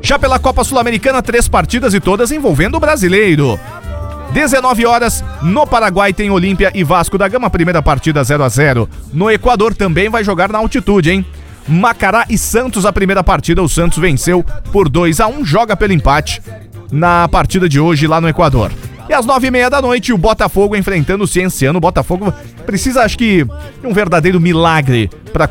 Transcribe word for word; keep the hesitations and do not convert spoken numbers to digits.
Já pela Copa Sul-Americana, três partidas e todas envolvendo o brasileiro. dezenove horas, no Paraguai tem Olímpia e Vasco da Gama, primeira partida zero a zero. No Equador também vai jogar na altitude, hein? Macará e Santos, a primeira partida, o Santos venceu por dois a um, joga pelo empate na partida de hoje lá no Equador. E às nove e meia da noite, o Botafogo enfrentando o Cienciano. O Botafogo precisa, acho que, de um verdadeiro milagre para